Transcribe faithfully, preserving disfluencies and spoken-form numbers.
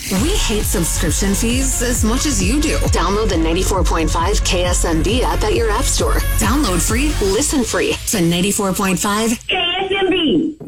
We hate subscription fees as much as you do. Download the ninety-four point five K S M B app at your app store. Download free, listen free to ninety-four point five K S M B.